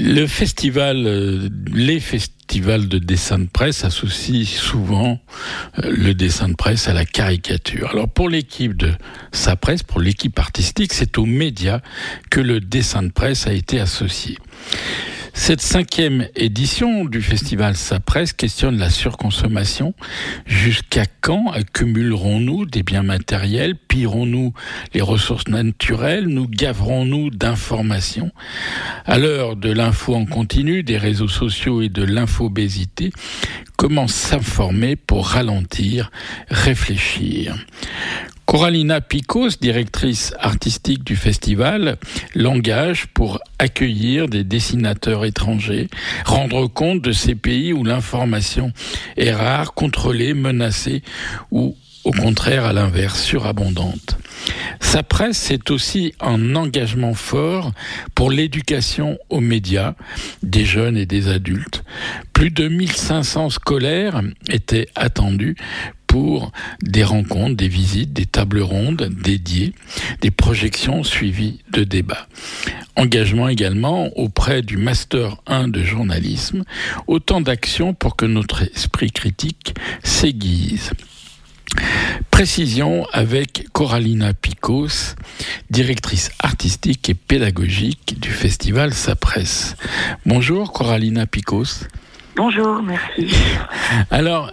Le festival, les festivals de dessin de presse associent souvent le dessin de presse à la caricature. Alors pour l'équipe de Sapresse, pour l'équipe artistique, c'est aux médias que le dessin de presse a été associé. Cette 5e édition du festival Sapresse questionne la surconsommation. Jusqu'à quand accumulerons-nous des biens matériels? Pillerons-nous les ressources naturelles? Nous gaverons-nous d'informations? À l'heure de l'info en continu, des réseaux sociaux et de l'infobésité, comment s'informer pour ralentir, réfléchir? Coralina Picos, directrice artistique du festival, l'engage pour accueillir des dessinateurs étrangers, rendre compte de ces pays où l'information est rare, contrôlée, menacée ou au contraire, à l'inverse, surabondante. Sapresse, c'est aussi un engagement fort pour l'éducation aux médias des jeunes et des adultes. Plus de 1500 scolaires étaient attendus pour des rencontres, des visites, des tables rondes dédiées, des projections suivies de débats. Engagement également auprès du Master 1 de journalisme, autant d'actions pour que notre esprit critique s'aiguise. Précision avec Coralina Picos, directrice artistique et pédagogique du festival Sapresse. Bonjour Coralina Picos. Bonjour, merci. Alors,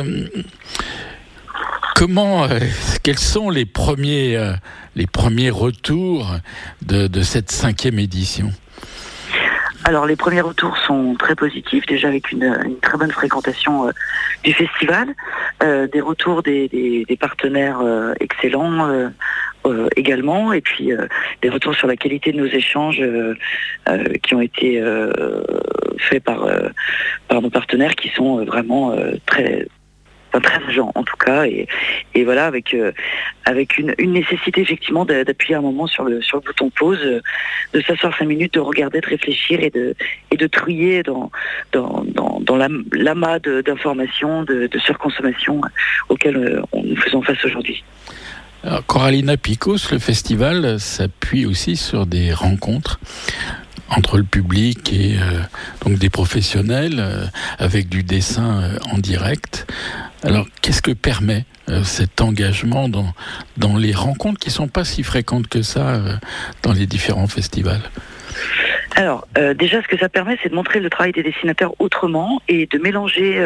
quels sont les premiers retours de cette 5e édition ? Alors les premiers retours sont très positifs, déjà avec une très bonne fréquentation du festival, des retours des partenaires excellents également, et puis des retours sur la qualité de nos échanges qui ont été faits par nos partenaires qui sont vraiment très agents en tout cas, et voilà, avec une nécessité effectivement d'appuyer un moment sur le bouton pause, de s'asseoir 5 minutes, de regarder, de réfléchir et de trier dans l'amas d'informations, de surconsommation auxquelles nous faisons face aujourd'hui. Alors, Coralina Picos, le festival s'appuie aussi sur des rencontres entre le public et donc des professionnels avec du dessin en direct. Alors, qu'est-ce que permet cet engagement dans les rencontres qui ne sont pas si fréquentes que ça dans les différents festivals ? Alors, déjà, ce que ça permet, c'est de montrer le travail des dessinateurs autrement et de mélanger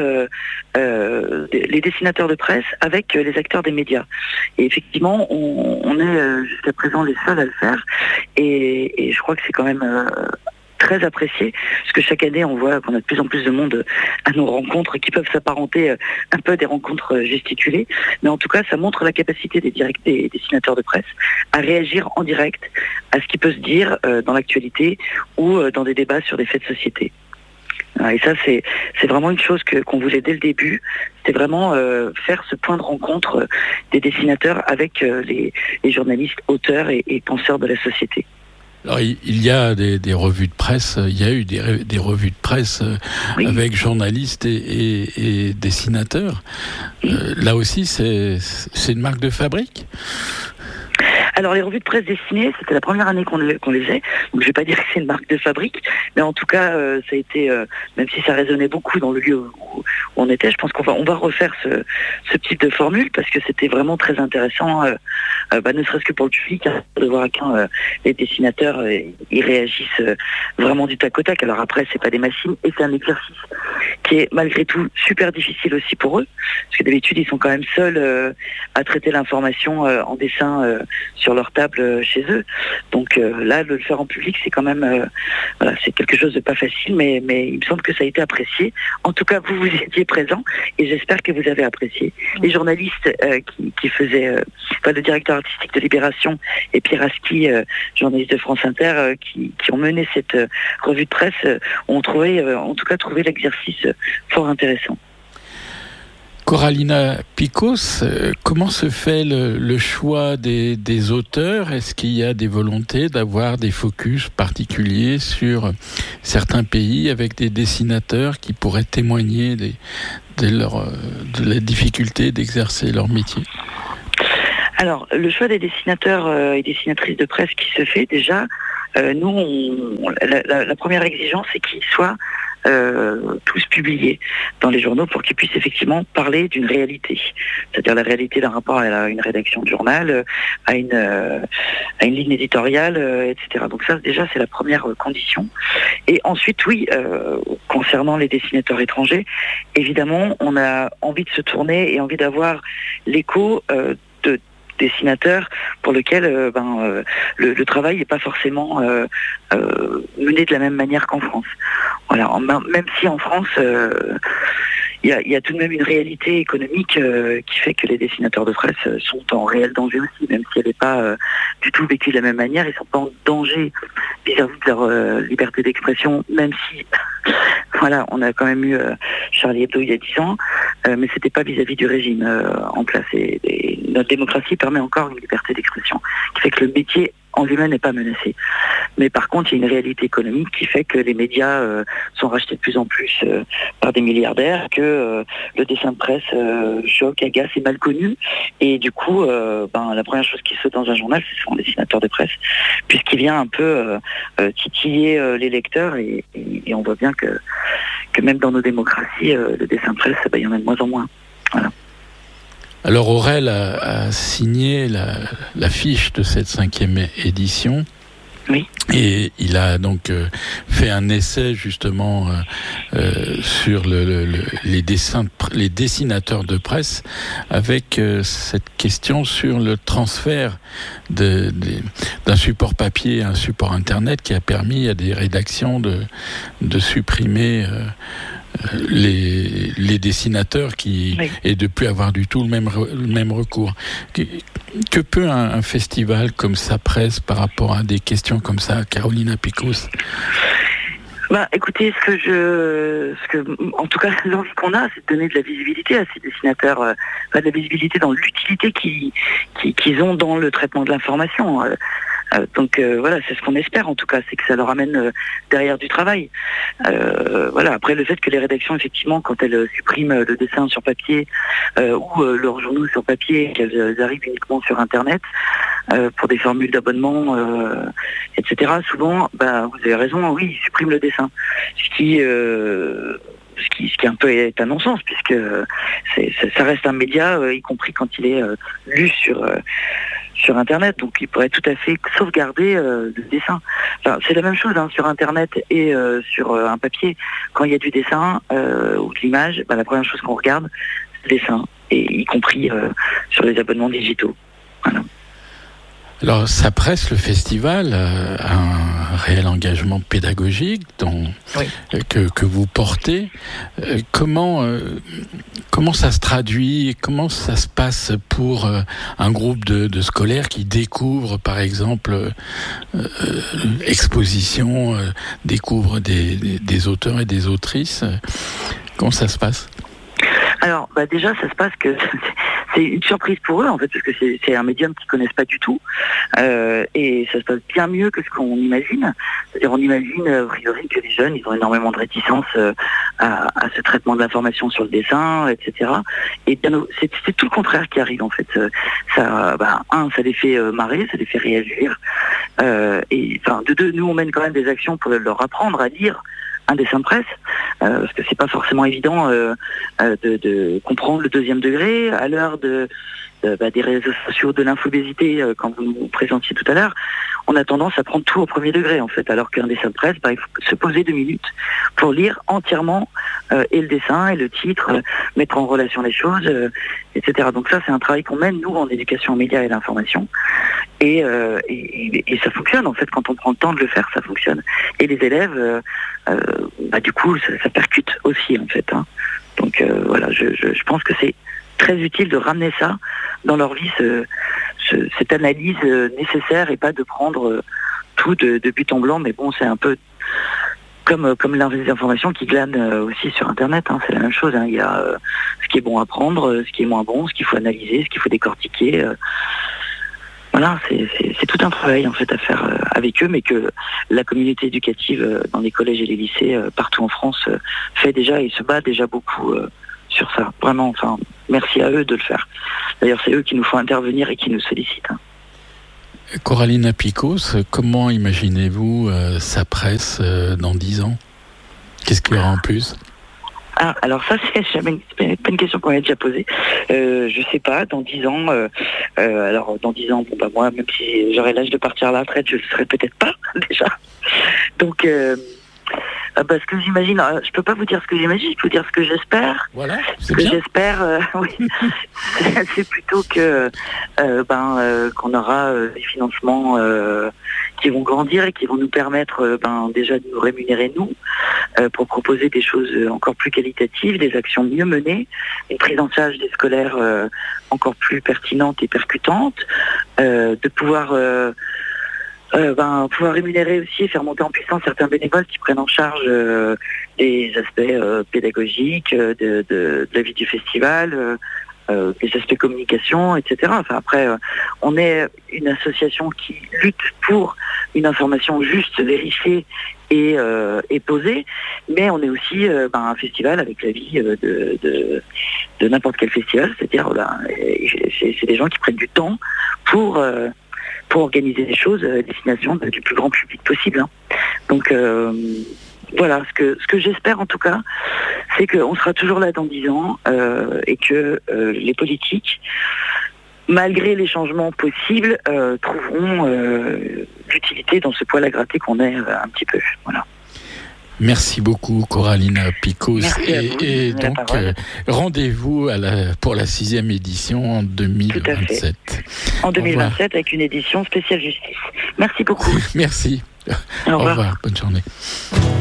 les dessinateurs de presse avec les acteurs des médias. Et effectivement, on est jusqu'à présent les seuls à le faire, et je crois que c'est quand même très apprécié, parce que chaque année on voit qu'on a de plus en plus de monde à nos rencontres qui peuvent s'apparenter un peu à des rencontres gesticulées, mais en tout cas ça montre la capacité des dessinateurs de presse à réagir en direct à ce qui peut se dire dans l'actualité ou dans des débats sur des faits de société. Et ça c'est vraiment une chose qu'on voulait dès le début, c'était vraiment faire ce point de rencontre des dessinateurs avec les journalistes, auteurs et penseurs de la société. Alors, il y a des revues de presse, il y a eu des revues de presse oui, avec journalistes et dessinateurs. Là aussi, c'est une marque de fabrique ? Alors les revues de presse dessinées, c'était la première année qu'on les faisait, donc je vais pas dire que c'est une marque de fabrique, mais en tout cas ça a été, même si ça résonnait beaucoup dans le lieu où on était, je pense qu'on va refaire ce type de formule, parce que c'était vraiment très intéressant, ne serait-ce que pour le public, de voir à quel les dessinateurs ils réagissent vraiment du tac au tac. Alors après c'est pas des machines, et c'est un exercice qui est malgré tout super difficile aussi pour eux, parce que d'habitude ils sont quand même seuls à traiter l'information en dessin sur leur table chez eux. Donc là, de le faire en public, c'est quand même c'est quelque chose de pas facile, mais il me semble que ça a été apprécié. En tout cas, vous étiez présents, et j'espère que vous avez apprécié. Les journalistes qui faisaient, le directeur artistique de Libération et Pierre Aski, journaliste de France Inter, qui ont mené cette revue de presse, ont trouvé l'exercice fort intéressant. Coralina Picos, comment se fait le choix des auteurs ? Est-ce qu'il y a des volontés d'avoir des focus particuliers sur certains pays avec des dessinateurs qui pourraient témoigner de la difficulté d'exercer leur métier ? Alors, le choix des dessinateurs et dessinatrices de presse qui se fait déjà, nous, la première exigence, c'est qu'ils soient tous publiés dans les journaux pour qu'ils puissent effectivement parler d'une réalité, c'est-à-dire la réalité d'un rapport à une rédaction de journal, à une ligne éditoriale, etc. Donc ça, déjà, c'est la première condition. Et ensuite, oui, concernant les dessinateurs étrangers, évidemment, on a envie de se tourner et envie d'avoir l'écho de dessinateurs pour lequel le travail n'est pas forcément mené de la même manière qu'en France. Voilà, même si en France, il y a tout de même une réalité économique qui fait que les dessinateurs de presse sont en réel danger aussi, même si elle n'est pas du tout vécue de la même manière. Ils ne sont pas en danger vis-à-vis de leur liberté d'expression, même si voilà, on a quand même eu Charlie Hebdo il y a 10 ans, mais c'était pas vis-à-vis du régime en place. Et notre démocratie permet encore une liberté d'expression, qui fait que le métier en lui-même n'est pas menacé. Mais par contre, il y a une réalité économique qui fait que les médias sont rachetés de plus en plus par des milliardaires, que le dessin de presse choque, agace et mal connu. Et du coup, la première chose qui saute dans un journal, c'est son dessinateur de presse, puisqu'il vient un peu titiller les lecteurs. Et on voit bien que même dans nos démocraties, le dessin de presse, il y en a de moins en moins. Voilà. Alors Aurel a signé la fiche de cette 5e édition. Oui. Et il a donc fait un essai justement sur les dessinateurs de presse, avec cette question sur le transfert d'un support papier à un support internet, qui a permis à des rédactions de supprimer les dessinateurs et de plus avoir du tout le même recours. Que peut un festival comme Sapresse par rapport à des questions comme ça, Carolina Picos? Écoutez, en tout cas, l'envie qu'on a, c'est de donner de la visibilité à ces dessinateurs, de la visibilité dans l'utilité qu'ils ont dans le traitement de l'information. Donc voilà, c'est ce qu'on espère en tout cas, c'est que ça leur amène derrière du travail. Voilà. Après, le fait que les rédactions, effectivement, quand elles suppriment le dessin sur papier ou leurs journaux sur papier, qu'elles arrivent uniquement sur Internet pour des formules d'abonnement, etc. Souvent, vous avez raison, oui, ils suppriment le dessin, ce qui un peu est un non-sens, puisque ça reste un média, y compris quand il est lu sur Internet, donc il pourrait tout à fait sauvegarder le dessin. Enfin, c'est la même chose sur Internet et sur un papier. Quand il y a du dessin ou de l'image, la première chose qu'on regarde, c'est le dessin, et y compris sur les abonnements digitaux. Voilà. Alors, Sapresse, le festival, a un réel engagement pédagogique que vous portez. Comment ça se traduit? Comment ça se passe pour un groupe de scolaires qui découvrent, par exemple, exposition, découvrent des auteurs et des autrices? Comment ça se passe? Alors, déjà, ça se passe que c'est une surprise pour eux, en fait, parce que c'est un médium qu'ils connaissent pas du tout. Et ça se passe bien mieux que ce qu'on imagine. C'est-à-dire, on imagine, a priori, que les jeunes, ils ont énormément de réticence à ce traitement de l'information sur le dessin, etc. Et bien, c'est tout le contraire qui arrive, en fait. Ça les fait marrer, ça les fait réagir. Et de deux, nous, on mène quand même des actions pour leur apprendre à lire un dessin de presse, parce que c'est pas forcément évident de comprendre le deuxième degré à l'heure des réseaux sociaux, de l'infobésité, quand vous nous présentiez tout à l'heure. On a tendance à prendre tout au premier degré, en fait, alors qu'un dessin de presse, il faut se poser 2 minutes pour lire entièrement et le dessin et le titre, mettre en relation les choses, etc. Donc ça, c'est un travail qu'on mène, nous, en éducation aux médias et l'information. Et ça fonctionne, en fait, quand on prend le temps de le faire, ça fonctionne. Et les élèves, du coup, ça percute aussi, en fait. Donc voilà, je pense que c'est très utile de ramener ça dans leur vie, cette analyse nécessaire, et pas de prendre tout de but en blanc. Mais bon, c'est un peu comme les informations qui glanent aussi sur Internet. C'est la même chose. Il y a ce qui est bon à prendre, ce qui est moins bon, ce qu'il faut analyser, ce qu'il faut décortiquer. Voilà, c'est tout un travail en fait à faire avec eux, mais que la communauté éducative dans les collèges et les lycées partout en France fait déjà et se bat déjà beaucoup sur ça. Vraiment, merci à eux de le faire. D'ailleurs, c'est eux qui nous font intervenir et qui nous sollicitent. Coralina Picos, comment imaginez-vous sa presse dans 10 ans? Qu'est-ce qu'il y aura en plus? Ah, alors ça, c'est jamais pas une question qu'on a déjà posée. Je sais pas, dans 10 ans, alors dans 10 ans, bon bah moi, même si j'aurais l'âge de partir à la retraite, je ne serais peut-être pas déjà. Donc, parce que j'imagine, je peux pas vous dire ce que j'imagine, je peux vous dire ce que j'espère. Voilà, c'est bien. J'espère, oui, c'est plutôt que qu'on aura des financements qui vont grandir et qui vont nous permettre déjà de nous rémunérer nous pour proposer des choses encore plus qualitatives, des actions mieux menées, une prise en charge des scolaires encore plus pertinente et percutante, de pouvoir pouvoir rémunérer aussi et faire monter en puissance certains bénévoles qui prennent en charge des aspects pédagogiques de la vie du festival, des aspects communication, etc. Enfin, après, on est une association qui lutte pour une information juste, vérifiée et posée, mais on est aussi un festival avec la vie de n'importe quel festival, c'est-à-dire c'est des gens qui prennent du temps pour organiser des choses à destination du plus grand public possible. Hein. Donc voilà, ce que j'espère en tout cas, c'est qu'on sera toujours là dans 10 ans et que les politiques, malgré les changements possibles, trouveront l'utilité dans ce poil à gratter qu'on est un petit peu. Voilà. Merci beaucoup Coralina Picos. Et donc rendez-vous pour la 6e édition en 2027. En 2027 avec une édition spéciale justice. Merci beaucoup. Merci. Au revoir. Bonne journée.